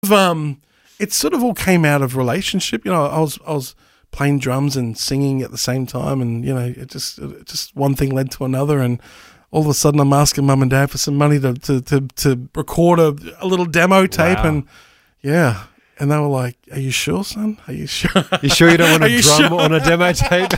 It sort of all came out of relationship. You know, I was playing drums and singing at the same time, and you know, it just one thing led to another, and all of a sudden I'm asking mum and dad for some money to record a little demo tape. Wow. And yeah. And they were like, "Are you sure, son? Are you sure? You sure you don't want to drum on a demo tape?"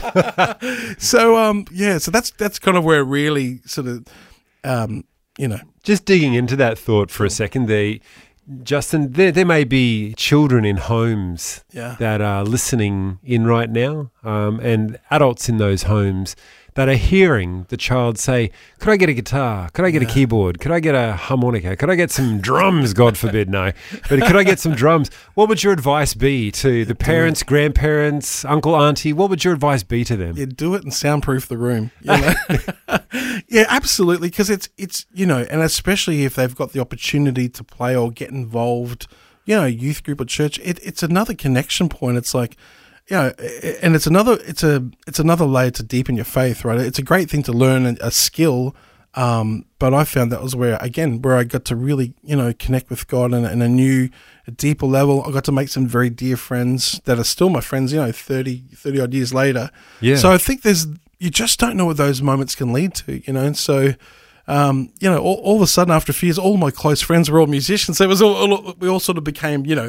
So so that's kind of where it really sort of, you know. Just digging into that thought for a second, Justin, there may be children in homes that are listening in right now, and adults in those homes that are hearing the child say, "Could I get a guitar? Could I get a keyboard? Could I get a harmonica? Could I get some drums?" God forbid, no. But could I get some drums? What would your advice be to the parents, grandparents, uncle, auntie? What would your advice be to them? Yeah, do it and soundproof the room. You know? Yeah, absolutely, because it's you know, and especially if they've got the opportunity to play or get involved, you know, youth group or church, it's another connection point. It's like, you know, and it's another layer to deepen your faith, right? It's a great thing to learn a skill, but I found that was where I got to really, you know, connect with God in a deeper level. I got to make some very dear friends that are still my friends, you know, 30 odd years later. Yeah. So I think you just don't know what those moments can lead to, you know, and so, you know, all of a sudden after a few years, all my close friends were all musicians. So it was we all sort of became, you know,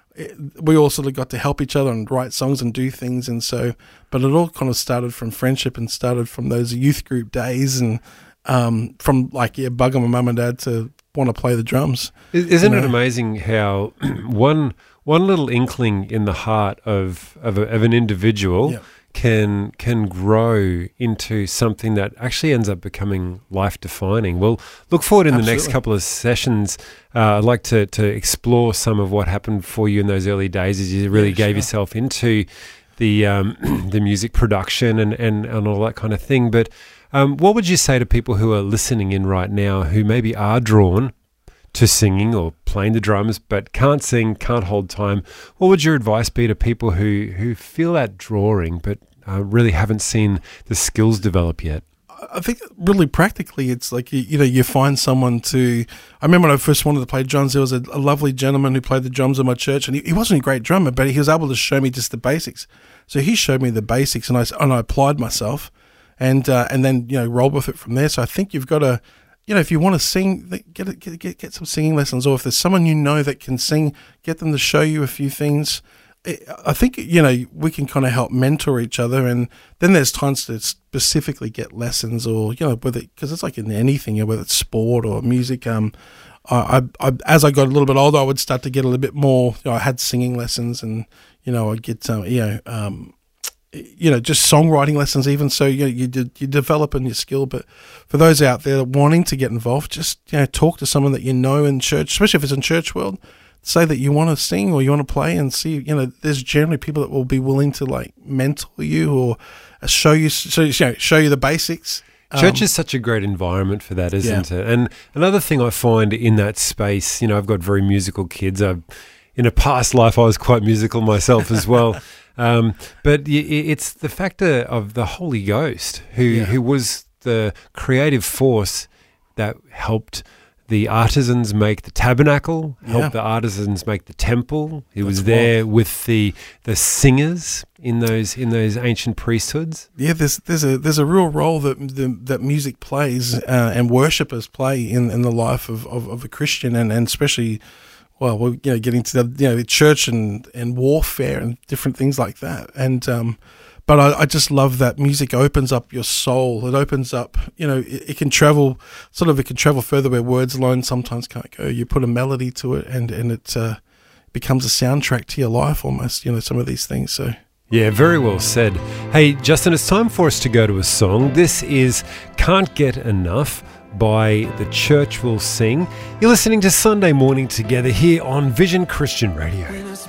we all sort of got to help each other and write songs and do things, and so, but it all kind of started from friendship and started from those youth group days, and from like bugging my mum and dad to want to play the drums. Isn't it amazing how one little inkling in the heart of an individual can grow into something that actually ends up becoming life-defining? Well, look forward in the next couple of sessions. I'd like to explore some of what happened for you in those early days as you really gave yourself into the music production and all that kind of thing. But what would you say to people who are listening in right now who maybe are drawn to singing or playing the drums but can't sing, can't hold time? What would your advice be to people who feel that drawing but really haven't seen the skills develop yet? I think really practically it's like, you know, you find someone to... I remember when I first wanted to play drums, there was a lovely gentleman who played the drums in my church, and he wasn't a great drummer, but he was able to show me just the basics. So he showed me the basics, and I applied myself, and then, you know, rolled with it from there. So I think you've got to... You know, if you want to sing, get some singing lessons, or if there's someone you know that can sing, get them to show you a few things. I think, you know, we can kind of help mentor each other, and then there's times to specifically get lessons, or, you know, because it's like in anything, you know, whether it's sport or music. I as I got a little bit older, I would start to get a little bit more. You know, I had singing lessons, and you know, I'd get just songwriting lessons even. So, you know, you develop in your skill. But for those out there wanting to get involved, just, you know, talk to someone that you know in church, especially if it's in church world. Say that you want to sing or you want to play, and see, you know, there's generally people that will be willing to like mentor you or show you the basics. Church is such a great environment for that, isn't it? And another thing I find in that space, you know, I've got very musical kids. In a past life, I was quite musical myself as well. But it's the factor of the Holy Ghost, who was the creative force that helped the artisans make the tabernacle, helped the artisans make the temple. He was there with the singers in those ancient priesthoods. Yeah, there's a real role that music plays and worshippers play in the life of a Christian, and especially, well, we're, you know, getting to the church and warfare and different things like that. And but I just love that music opens up your soul. It opens up, you know, it can travel further where words alone sometimes can't go. You put a melody to it, and it becomes a soundtrack to your life almost, you know, some of these things. So yeah, very well said. Hey, Justin, it's time for us to go to a song. This is Can't Get Enough by The Church Will Sing. You're listening to Sunday Morning Together here on Vision Christian Radio.